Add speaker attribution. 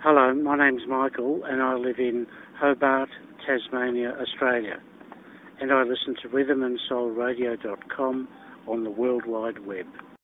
Speaker 1: Hello, my name's Michael and I live in Hobart, Tasmania, Australia. And I listen to rhythmandsoulradio.com on the World Wide Web.